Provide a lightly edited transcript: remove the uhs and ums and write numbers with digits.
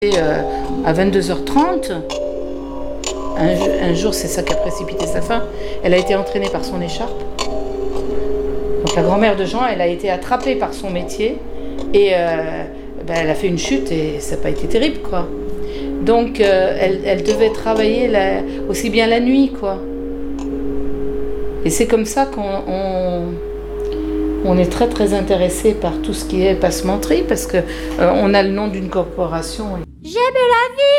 Et à 22h30, un jour, c'est ça qui a précipité sa fin, elle a été entraînée par son écharpe. Donc la grand-mère de Jean, elle a été attrapée par son métier et elle a fait une chute et ça n'a pas été terrible, quoi. Donc elle devait travailler aussi bien la nuit, quoi. Et c'est comme ça qu'on est très très intéressé par tout ce qui est passementerie parce que on a le nom d'une corporation. J'aime la vie!